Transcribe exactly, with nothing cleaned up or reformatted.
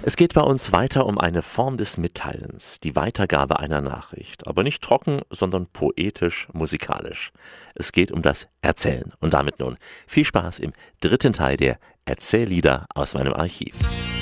Es geht bei uns weiter um eine Form des Mitteilens, die Weitergabe einer Nachricht, aber nicht trocken, sondern poetisch, musikalisch. Es geht um das Erzählen und damit nun viel Spaß im dritten Teil der Erzähllieder aus meinem Archiv.